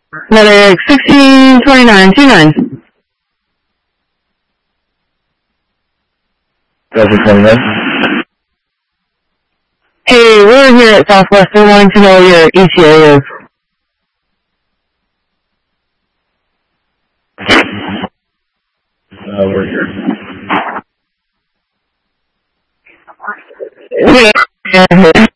Another 162929. Delta 29. Hey, we're here at Southwest. We're wanting to know your ETA is. We're here. Yeah.